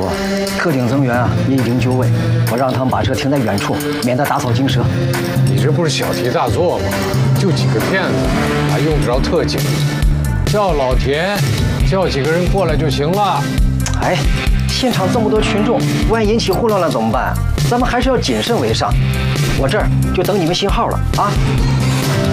叔，特警增援啊也已经就位，我让他们把车停在远处，免得打草惊蛇。 你这不是小题大做吗？就几个骗子，还用得着特警？叫老田，叫几个人过来就行了。 哎，现场这么多群众，万一引起混乱了怎么办？咱们还是要谨慎为上。我这儿就等你们信号了啊！